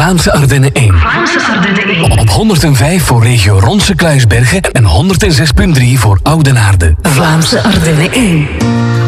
Vlaamse Ardennen 1. Op 105 voor regio Ronse-Kluisbergen en 106.3 voor Oudenaarde. Vlaamse Ardennen 1.